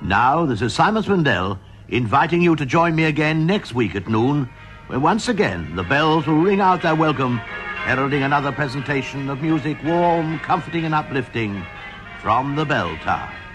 Now, this is Simon Swindell inviting you to join me again next week at noon, where once again the bells will ring out their welcome, heralding another presentation of music warm, comforting and uplifting from the Bell Tower.